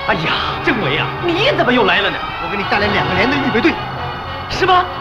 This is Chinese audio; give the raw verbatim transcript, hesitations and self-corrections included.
哎呀，政委啊，你怎么又来了呢？ 我给你带来两个连的预备队。 是吗？